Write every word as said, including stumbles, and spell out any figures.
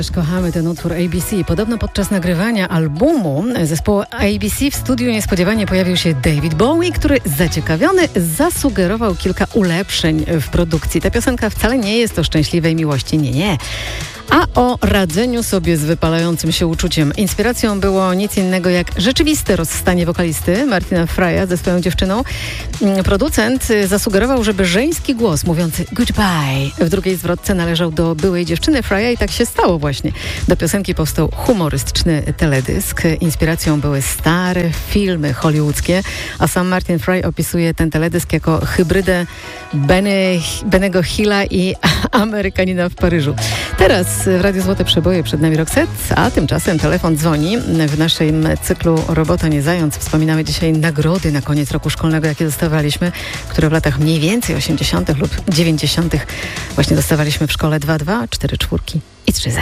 też kochamy ten utwór A B C. Podobno podczas nagrywania albumu zespołu A B C w studiu niespodziewanie pojawił się David Bowie, który zaciekawiony zasugerował kilka ulepszeń w produkcji. Ta piosenka wcale nie jest o szczęśliwej miłości, nie, nie. A o radzeniu sobie z wypalającym się uczuciem. Inspiracją było nic innego jak rzeczywiste rozstanie wokalisty Martina Frya ze swoją dziewczyną. Producent zasugerował, żeby żeński głos mówiący goodbye w drugiej zwrotce należał do byłej dziewczyny Frya i tak się stało właśnie. Do piosenki powstał humorystyczny teledysk. Inspiracją były stare filmy hollywoodzkie, a sam Martin Fry opisuje ten teledysk jako hybrydę Benny, Bennego Hilla i Amerykanina w Paryżu. Teraz w Radiu Złote Przeboje przed nami Roxette, a tymczasem telefon dzwoni. W naszym cyklu Robota nie zając wspominamy dzisiaj nagrody na koniec roku szkolnego, jakie dostawaliśmy, które w latach mniej więcej osiemdziesiątych lub dziewięćdziesiątych właśnie dostawaliśmy w szkole. Dwa dwa, cztery czwórki i trzy zero.